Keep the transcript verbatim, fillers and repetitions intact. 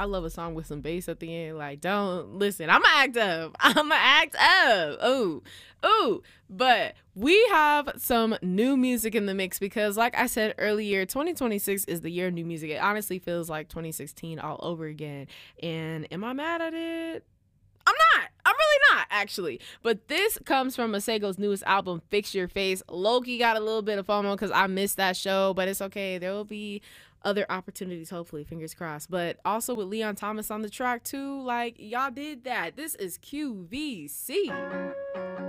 I love a song with some bass at the end. Like, don't listen. I'ma act up. I'ma act up. Ooh, ooh. But we have some new music in the mix because, like I said earlier, twenty twenty-six is the year of new music. It honestly feels like twenty sixteen all over again. And am I mad at it? I'm not. I'm really not, actually. But this comes from Masego's newest album, Fix Your Face. Loki got a little bit of FOMO because I missed that show, but it's okay. There will be other opportunities, hopefully, fingers crossed. But also with Leon Thomas on the track, too. Like, y'all did that. This is Q V C.